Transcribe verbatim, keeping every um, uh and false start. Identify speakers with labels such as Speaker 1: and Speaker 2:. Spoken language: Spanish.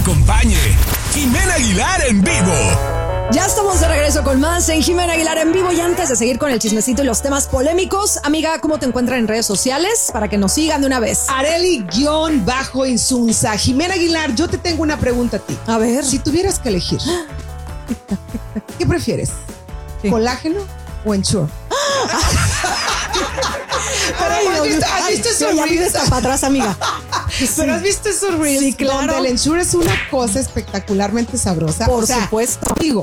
Speaker 1: acompañe. Jimena Aguilar en vivo.
Speaker 2: Ya estamos de regreso con más en Jimena Aguilar en vivo. Y antes de seguir con el chismecito y los temas polémicos, amiga, ¿cómo te encuentran en redes sociales? Para que nos sigan de una vez.
Speaker 3: Areli-Insunza. Jimena Aguilar, yo te tengo una pregunta a ti.
Speaker 2: A ver.
Speaker 3: Si tuvieras que elegir, ¿qué prefieres? ¿Qué? ¿Colágeno o Ensure? Pero
Speaker 2: Ay,
Speaker 3: ¿has visto,
Speaker 2: ay,
Speaker 3: has visto esos
Speaker 2: ya
Speaker 3: reels?
Speaker 2: para atrás, amiga.
Speaker 3: Sí. Pero has visto esos reels,
Speaker 2: sí, claro.
Speaker 3: donde el Ensure es una cosa espectacularmente sabrosa.
Speaker 2: Por
Speaker 3: o sea,
Speaker 2: supuesto.
Speaker 3: Digo,